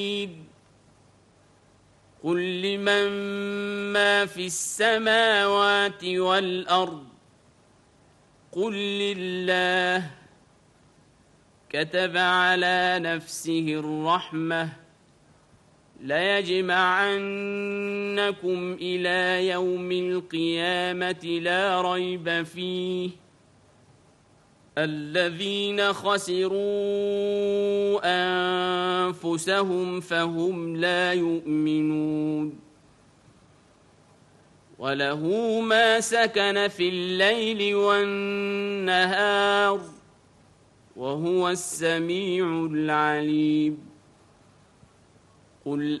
قل لمن ما في السماوات والأرض قل لله كتب على نفسه الرحمة ليجمعنكم إلى يوم القيامة لا ريب فيه الذين خسروا أنفسهم فهم لا يؤمنون وله ما سكن في الليل والنهار وهو السميع العليم قل